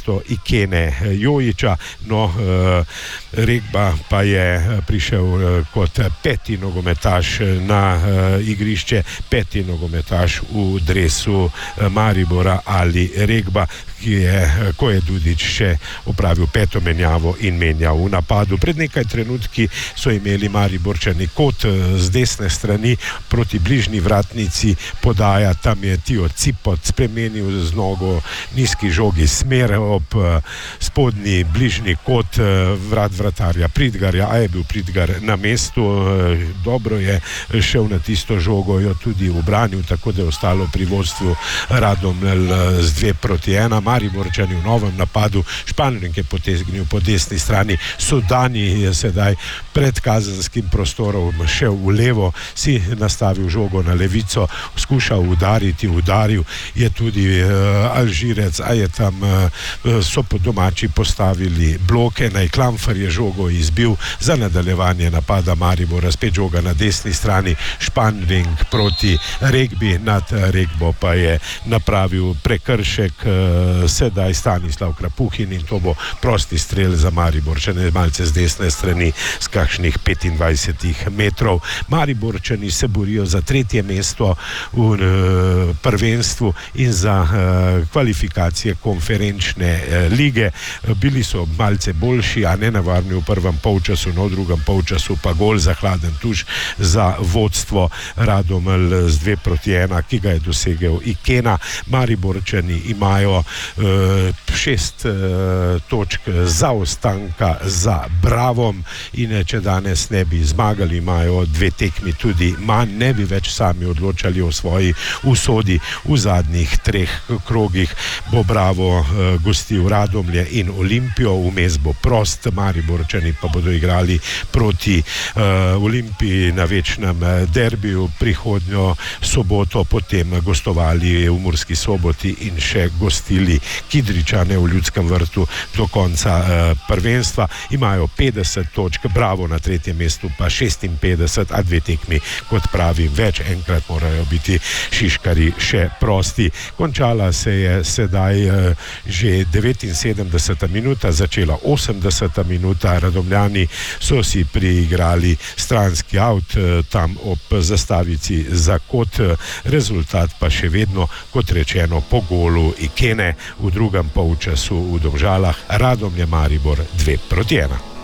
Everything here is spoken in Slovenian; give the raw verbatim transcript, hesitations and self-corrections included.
mesto Ikene Jojića. No, Regba pa je prišel kot peti nogometaš na igrišče, peti nogometaš v dresu Maribora ali Regba, ki je, ko je Dudić še opravil peto menjavo in menjal v napadu. Pred nekaj trenutki so imeli Mariborčani kot z desne strani proti bližnji vratnici podaja, tam je Tio Cipot spremenil z nogo nizki žogi smer ob spodnji bližnji kot vrat vratarja Pridgarja, a je bil Pridgar na mestu, dobro je šel na tisto žogo, jo tudi ubranil, tako da je ostalo pri vodstvu Radomlj z dve proti ena. Mariborčani v novem napadu, Španjolink je potegnil po desni strani, Sudani je sedaj pred kazenskim prostorom šel v levo, si nastavil žogo na levico, skušal udariti, udaril je tudi uh, Alžirec, a je tam uh, so po domači postavili bloke, Najklamfer je žogo izbil za nadaljevanje napada Maribora, spet žoga na desni strani, Španjolink proti Regbi, nad Regbo pa je napravil prekršek uh, sedaj Stanislav Krapuhin in to bo prosti strel za Mariborčane, malce z desne strani z kakšnih petindvajsetih metrov. Mariborčani se borijo za tretje mesto v uh, prvenstvu in za uh, kvalifikacije konferenčne uh, lige. Bili so malce boljši, a ne nevarni v prvem polčasu, no v drugem polčasu pa gol za hladen tuš za vodstvo Radomlj z dve proti ena, ki ga je dosegel Ikena. Mariborčani imajo Uh, šest uh, točk zaostanka za Bravom in če danes ne bi zmagali, imajo dve tekmi tudi manj, ne bi več sami odločali o svoji usodi. V zadnjih treh krogih bo Bravo uh, gostil Radomlje in Olimpijo, vmes bo prost, Mariborčani pa bodo igrali proti uh, Olimpiji na večnem derbiju prihodnjo soboto, potem gostovali v Murski Soboti in še gostili Kidričane v Ljudskem vrtu do konca uh, prvenstva. Imajo petdeset točk, Bravo na tretjem mestu pa šestinpetdeset, a dve tekmi, kot pravim, več, enkrat morajo biti Šiškari še prosti. Končala se je sedaj uh, že devetinsedemdeseta minuta, začela osemdeseta minuta, Radomljani so si priigrali stranski avt uh, tam ob zastavici za kot, uh, rezultat pa še vedno, kot rečeno, po golu Ikene v drugem polčasu v Domžalah, Radomlje Maribor dve proti ena.